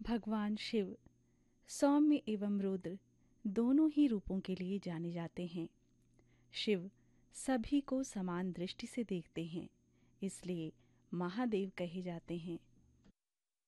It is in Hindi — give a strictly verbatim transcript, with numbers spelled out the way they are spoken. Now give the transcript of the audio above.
भगवान शिव सौम्य एवं रुद्र दोनों ही रूपों के लिए जाने जाते हैं। शिव सभी को समान दृष्टि से देखते हैं, इसलिए महादेव कहे जाते हैं।